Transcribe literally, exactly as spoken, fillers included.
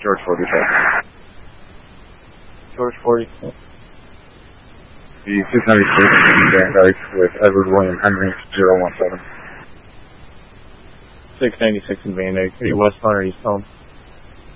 George forty-six. George forty-six. The six ninety-six Van Dyke with Edward William Henry zero one seven. six ninety-six in Van Dyke. Are you westbound or eastbound?